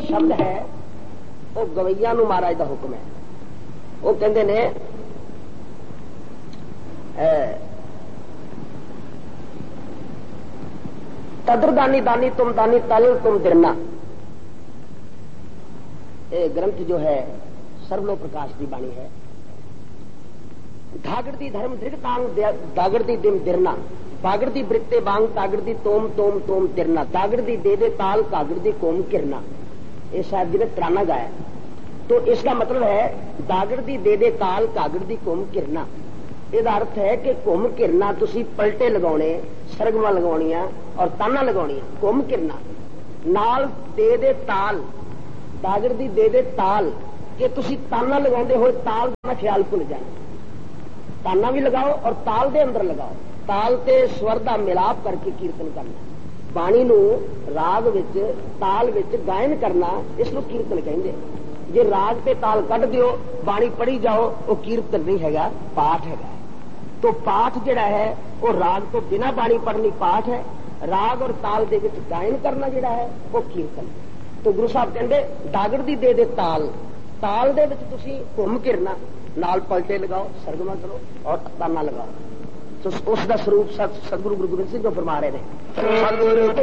शब्द है वो गवैया नूं महाराज दा हुक्म है। वो कहंदे ने तदर दानी दानी तुम दानी तल तुम दिरना। ये ग्रंथ जो है सर्वलो प्रकाश की बाणी है। धागड़ती धर्म दृढ़ तांग दागड़ती दिम दिरना, बागड़ती बृत्ते बांग तागड़ती तोम तोम तोम तिरना, दागड़ती दे दे ताल कागड़ती कोम किरना। ये साहब जी ने तराना गाया। तो इसका मतलब है दागड़ती दे दे ताल कागड़ती कोम किरना। ਇਹਦਾ अर्थ है कि घुम घिरना तुसी पलटे लगाने, सरगमा लगाउणियां और ताना लगाउणियां, घुम घिरना नाल दे दे ताल, दागड़ दी दे दे ताल कि तुसी ताना लगाते हो ताल का ख्याल भुल जाना। ताना भी लगाओ और ताल दे अंदर लगाओ, ताल ते स्वर दा मिलाप करके कीर्तन करना। बाणी नूं राग विच ताल विच गायन करना, इसनूं कीर्तन कहिंदे। जे राग ते ताल कढ दिओ बाणी पढ़ी जाओ, वो कीर्तन नहीं हैगा, पाठ हैगा। तो पाठ जिहड़ा है वो राग तो बिना बाणी पढ़नी पाठ है, राग और ताल दे विच गायन करना जिहड़ा है वो कीर्तन। तो गुरु साहब कहंदे दागड़ दी दे दे ताल, ताल दे विच तुसीं घुम घिरना, नाल पलटे लगाओ, सरगमा करो और ताना लगाओ। तो उसका स्वरूप सतगुरु गुरु गोबिंद सिंह जो फरमा रहे हैं।